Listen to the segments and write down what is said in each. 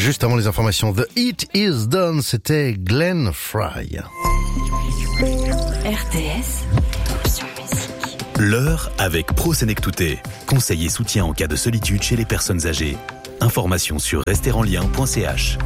Juste avant les informations, The Heat is Done, c'était Glenn Fry. RTS, option musique. L'heure avec ProSenectouté. Conseil et soutien en cas de solitude chez les personnes âgées. Informations sur restezersenlien.ch.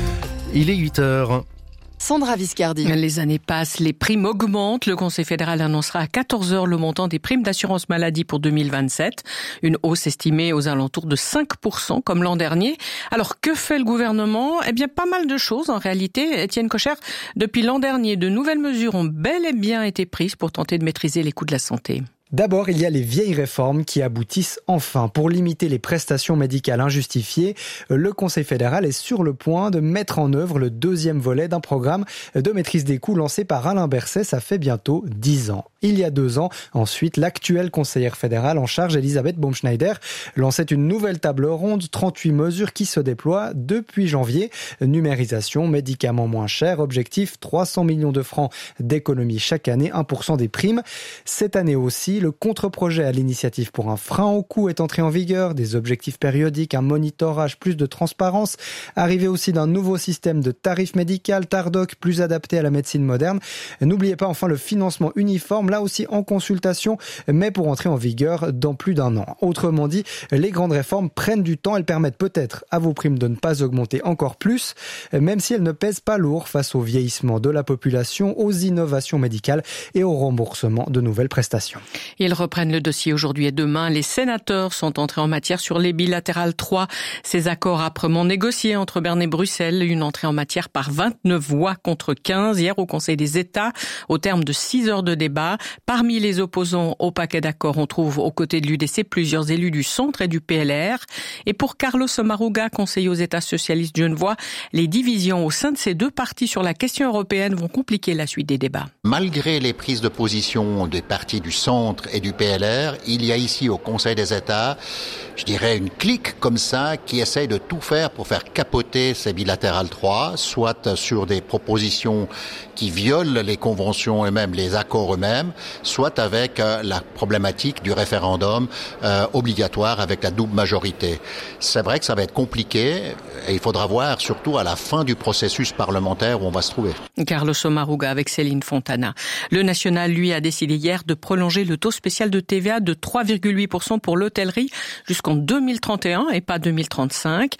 Il est 8h. Sandra Viscardi. Les années passent, les primes augmentent. Le Conseil fédéral annoncera à 14h le montant des primes d'assurance maladie pour 2027. Une hausse estimée aux alentours de 5% comme l'an dernier. Alors que fait le gouvernement ? Eh bien pas mal de choses en réalité. Étienne Kocher, depuis l'an dernier, de nouvelles mesures ont bel et bien été prises pour tenter de maîtriser les coûts de la santé. D'abord, il y a les vieilles réformes qui aboutissent enfin. Pour limiter les prestations médicales injustifiées, le Conseil fédéral est sur le point de mettre en œuvre le deuxième volet d'un programme de maîtrise des coûts lancé par Alain Berset, ça fait bientôt 10 ans. Il y a 2 ans, ensuite, l'actuelle conseillère fédérale en charge, Elisabeth Baumschneider, lançait une nouvelle table ronde, 38 mesures qui se déploient depuis janvier. Numérisation, médicaments moins chers, objectif 300 millions de francs d'économie chaque année, 1% des primes. Cette année aussi, le contre-projet à l'initiative pour un frein aux coûts est entré en vigueur, des objectifs périodiques, un monitorage, plus de transparence, arrivée aussi d'un nouveau système de tarifs médical, Tardoc, plus adapté à la médecine moderne. N'oubliez pas enfin le financement uniforme, là aussi en consultation, mais pour entrer en vigueur dans plus d'1 an. Autrement dit, les grandes réformes prennent du temps, elles permettent peut-être à vos primes de ne pas augmenter encore plus, même si elles ne pèsent pas lourd face au vieillissement de la population, aux innovations médicales et au remboursement de nouvelles prestations. Ils reprennent le dossier aujourd'hui et demain. Les sénateurs sont entrés en matière sur les bilatérales 3. Ces accords âprement négociés entre Berne et Bruxelles. Une entrée en matière par 29 voix contre 15 hier au Conseil des États, au terme de 6 heures de débat. Parmi les opposants au paquet d'accords, on trouve aux côtés de l'UDC plusieurs élus du centre et du PLR. Et pour Carlos Sommaruga, conseiller aux États socialistes genevois, les divisions au sein de ces deux partis sur la question européenne vont compliquer la suite des débats. Malgré les prises de position des partis du centre et du PLR, il y a ici au Conseil des États, je dirais une clique comme ça qui essaye de tout faire pour faire capoter ces bilatérales 3, soit sur des propositions qui violent les conventions eux-mêmes, les accords eux-mêmes, soit avec la problématique du référendum obligatoire avec la double majorité. C'est vrai que ça va être compliqué et il faudra voir surtout à la fin du processus parlementaire où on va se trouver. Carlos Sommaruga avec Céline Fontana. Le National, lui, a décidé hier de prolonger le taux spécial de TVA de 3,8% pour l'hôtellerie jusqu'en 2031 et pas 2035.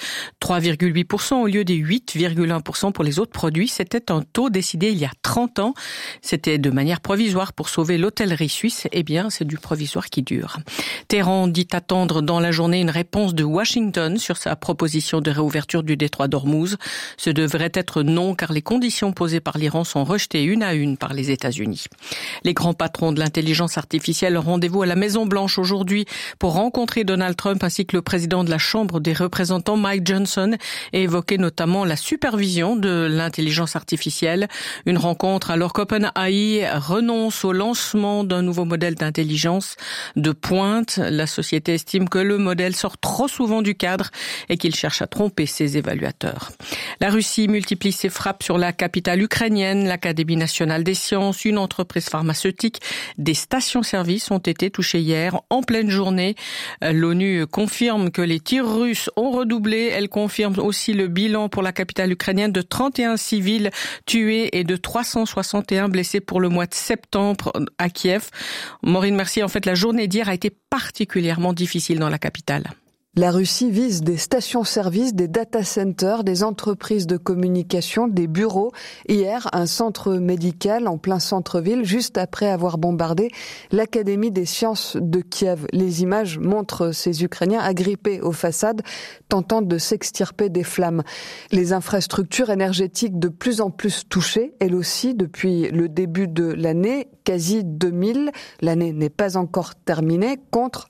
3,8% au lieu des 8,1% pour les autres produits. C'était un taux décidé il y a 30 ans. C'était de manière provisoire pour sauver l'hôtellerie suisse. Eh bien, c'est du provisoire qui dure. Téhéran dit attendre dans la journée une réponse de Washington sur sa proposition de réouverture du détroit d'Ormuz. Ce devrait être non car les conditions posées par l'Iran sont rejetées une à une par les États-Unis. Les grands patrons de l'intelligence artificielle ont rendez-vous à la Maison-Blanche aujourd'hui pour rencontrer Donald Trump ainsi que le président de la Chambre des représentants Mike Johnson et évoquer notamment la supervision de l'intelligence artificielle. Une rencontre alors qu'OpenAI renonce au lancement d'un nouveau modèle d'intelligence de pointe. La société estime que le modèle sort trop souvent du cadre et qu'il cherche à tromper ses évaluateurs. La Russie multiplie ses frappes sur la capitale ukrainienne, l'Académie nationale des sciences, une entreprise pharmaceutique, des stations-service ont été touchées hier en pleine journée. L'ONU confirme que les tirs russes ont redoublé. Elle confirme aussi le bilan pour la capitale ukrainienne de 31 civils tués et de 361 blessés pour le mois de septembre à Kiev. Maureen Mercier, en fait, la journée d'hier a été particulièrement difficile dans la capitale. La Russie vise des stations-service, des data centers, des entreprises de communication, des bureaux. Hier, un centre médical en plein centre-ville, juste après avoir bombardé l'Académie des sciences de Kiev. Les images montrent ces Ukrainiens agrippés aux façades, tentant de s'extirper des flammes. Les infrastructures énergétiques de plus en plus touchées, elles aussi, depuis le début de l'année, quasi 2000. L'année n'est pas encore terminée, contre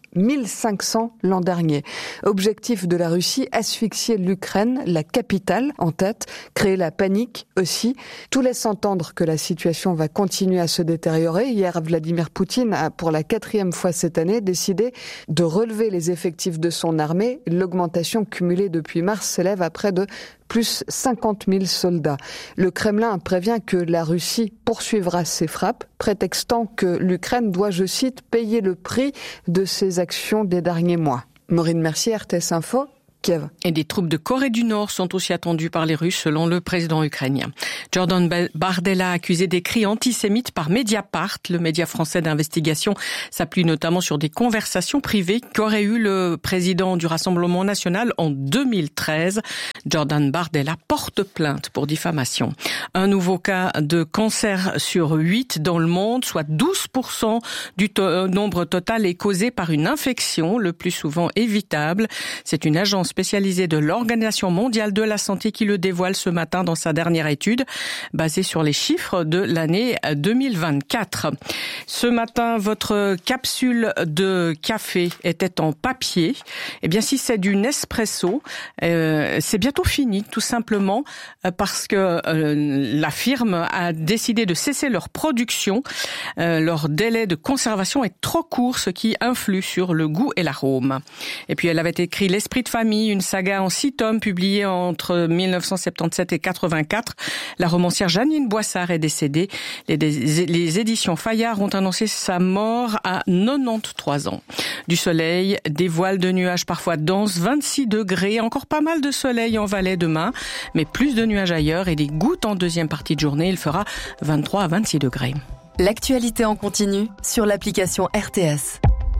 1500 l'an dernier. Objectif de la Russie, asphyxier l'Ukraine, la capitale en tête, créer la panique aussi. Tout laisse entendre que la situation va continuer à se détériorer. Hier, Vladimir Poutine a, pour la 4e fois cette année, décidé de relever les effectifs de son armée. L'augmentation cumulée depuis mars s'élève à près de plus 50 000 soldats. Le Kremlin prévient que la Russie poursuivra ses frappes, prétextant que l'Ukraine doit, je cite, payer le prix de ses actions des derniers mois. Maureen Mercier, RTS Info, Kiev. Et des troupes de Corée du Nord sont aussi attendues par les Russes, selon le président ukrainien. Jordan Bardella, accusé des cris antisémites par Mediapart, le média français d'investigation, s'appuie notamment sur des conversations privées qu'aurait eu le président du Rassemblement national en 2013. Jordan Bardella porte plainte pour diffamation. Un nouveau cas de cancer sur 8 dans le monde, soit 12% du nombre total est causé par une infection, le plus souvent évitable. C'est une agence spécialisée de l'Organisation mondiale de la santé qui le dévoile ce matin dans sa dernière étude, basée sur les chiffres de l'année 2024. Ce matin, votre capsule de café était en papier. Eh bien, si c'est du Nespresso, c'est bientôt fini, tout simplement, parce que la firme a décidé de cesser leur production. Leur délai de conservation est trop court, ce qui influe sur le goût et l'arôme. Et puis, elle avait écrit L'Esprit de famille, une saga en 6 tomes publiée entre 1977 et 84. La romancière Janine Boissard est décédée. Les éditions Fayard ont annoncé sa mort à 93 ans. Du soleil, des voiles de nuages parfois denses, 26 degrés, encore pas mal de soleil en Valais demain, mais plus de nuages ailleurs et des gouttes en deuxième partie de journée. Il fera 23 à 26 degrés. L'actualité en continu sur l'application RTS.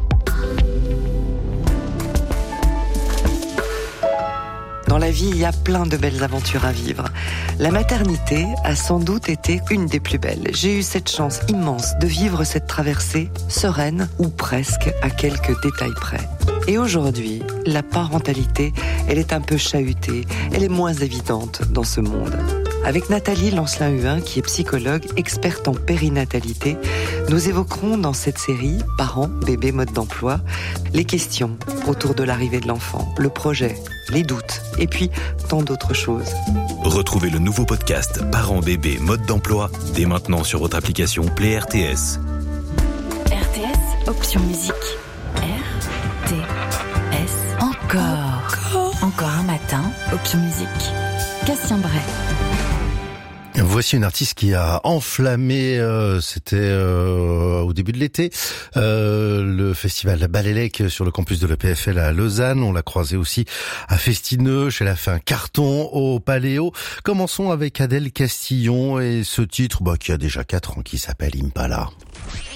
Dans la vie, il y a plein de belles aventures à vivre. La maternité a sans doute été une des plus belles. J'ai eu cette chance immense de vivre cette traversée sereine ou presque à quelques détails près. Et aujourd'hui, la parentalité, elle est un peu chahutée, elle est moins évidente dans ce monde. Avec Nathalie Lancelin-Huin, qui est psychologue, experte en périnatalité, nous évoquerons dans cette série Parents, bébés, mode d'emploi, les questions autour de l'arrivée de l'enfant, le projet, les doutes, et puis tant d'autres choses. Retrouvez le nouveau podcast Parents, bébés, mode d'emploi dès maintenant sur votre application Play RTS. RTS, option musique. RTS. Encore un matin, option musique. Cassien Bray. Voici une artiste qui a enflammé, c'était au début de l'été, le festival Balélec sur le campus de l'EPFL à Lausanne. On l'a croisée aussi à Festineux, elle a fait un carton au Paléo. Commençons avec Adèle Castillon et ce titre qui a déjà 4 ans qui s'appelle Impala.